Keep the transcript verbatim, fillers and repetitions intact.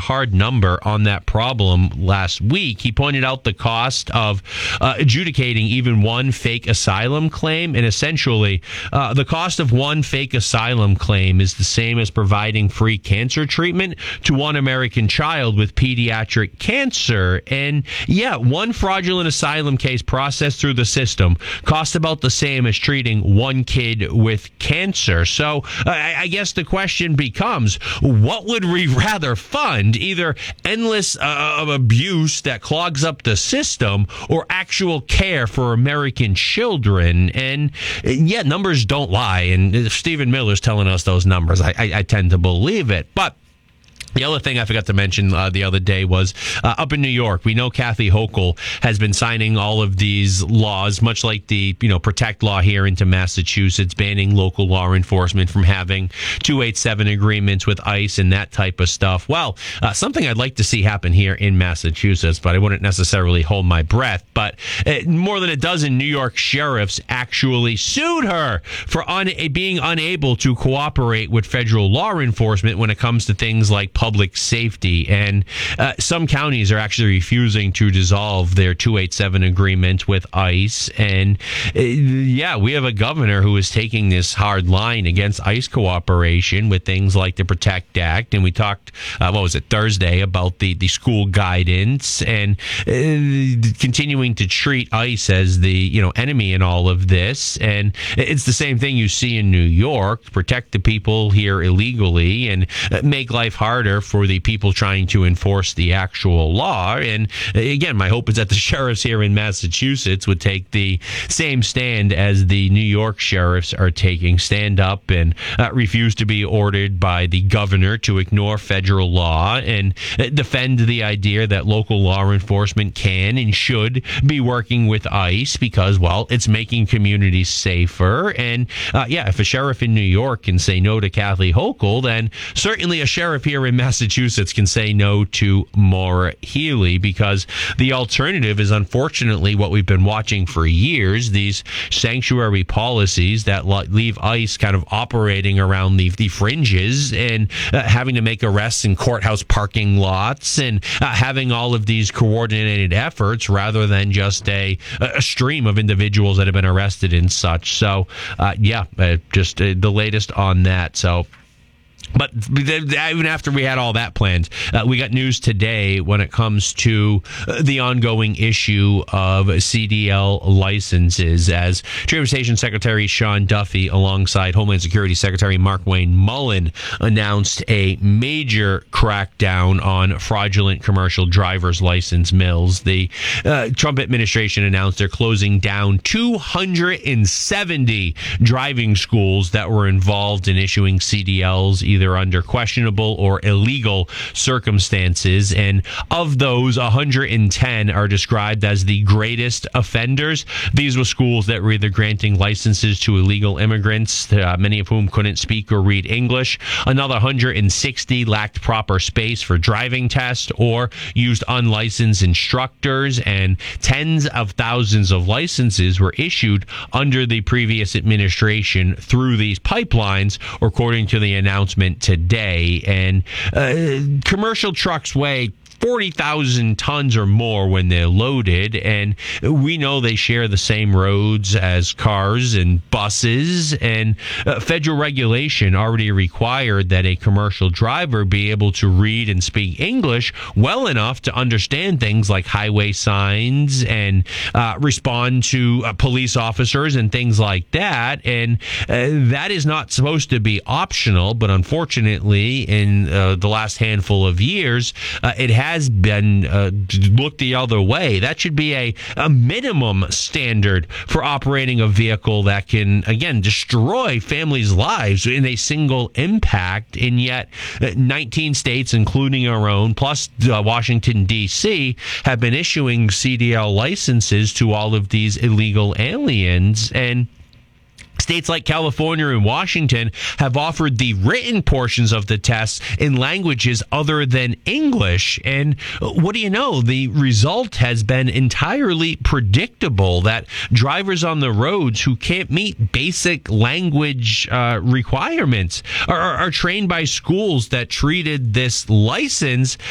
hard number on that problem last week. He pointed out the cost of uh, adjudicating even one fake asylum claim, and essentially uh, the cost of one fake asylum claim is the same as providing free cancer treatment to one American child with pediatric cancer. And yeah, one fraudulent asylum case processed through the system costs about the same as treating one kid with cancer. So uh, I, I guess the question becomes, what would we rather fund? Either endless uh, abuse that clogs up the system or actual care for American children? And yeah, numbers don't lie. And if Stephen Miller's telling us those numbers, I, I, I tend to believe it. But the other thing I forgot to mention uh, the other day was uh, up in New York. We know Kathy Hochul has been signing all of these laws, much like the you know Protect law here into Massachusetts, banning local law enforcement from having two eighty-seven agreements with ICE and that type of stuff. Well, uh, something I'd like to see happen here in Massachusetts, but I wouldn't necessarily hold my breath. But uh, more than a dozen New York sheriffs actually sued her for un- being unable to cooperate with federal law enforcement when it comes to things like public safety. And uh, some counties are actually refusing to dissolve their two eighty-seven agreement with ICE. And uh, yeah, we have a governor who is taking this hard line against ICE cooperation with things like the Protect Act. And we talked, uh, what was it, Thursday, about the, the school guidance and uh, continuing to treat ICE as the you know enemy in all of this. And it's the same thing you see in New York, protect the people here illegally and make life harder for the people trying to enforce the actual law. And again, my hope is that the sheriffs here in Massachusetts would take the same stand as the New York sheriffs are taking, stand up and uh, refuse to be ordered by the governor to ignore federal law and defend the idea that local law enforcement can and should be working with ICE because, well, it's making communities safer. And uh, yeah, if a sheriff in New York can say no to Kathy Hochul, then certainly a sheriff here in Massachusetts can say no to Maura Healey, because the alternative is unfortunately what we've been watching for years, these sanctuary policies that leave ICE kind of operating around the, the fringes and uh, having to make arrests in courthouse parking lots and uh, having all of these coordinated efforts rather than just a, a stream of individuals that have been arrested and such. So, uh, yeah, uh, just uh, the latest on that. So, but even after we had all that planned, uh, we got news today when it comes to the ongoing issue of C D L licenses, as Transportation Secretary Sean Duffy, alongside Homeland Security Secretary Markwayne Mullin, announced a major crackdown on fraudulent commercial driver's license mills. The uh, Trump administration announced they're closing down two hundred seventy driving schools that were involved in issuing C D Ls, either under questionable or illegal circumstances. And of those, one hundred ten are described as the greatest offenders. These were schools that were either granting licenses to illegal immigrants, uh, many of whom couldn't speak or read English. Another one hundred sixty lacked proper space for driving tests or used unlicensed instructors. And tens of thousands of licenses were issued under the previous administration through these pipelines, according to the announcement today. And uh, commercial trucks weigh forty thousand tons or more when they're loaded, and we know they share the same roads as cars and buses, and uh, federal regulation already required that a commercial driver be able to read and speak English well enough to understand things like highway signs and uh, respond to uh, police officers and things like that. And uh, that is not supposed to be optional, but unfortunately in uh, the last handful of years, uh, it has has been uh, looked the other way. That should be a, a minimum standard for operating a vehicle that can, again, destroy families' lives in a single impact. And yet uh, nineteen states, including our own, plus uh, Washington, D C, have been issuing C D L licenses to all of these illegal aliens. And states like California and Washington have offered the written portions of the tests in languages other than English. And what do you know? The result has been entirely predictable, that drivers on the roads who can't meet basic language uh, requirements are, are, are trained by schools that treated this license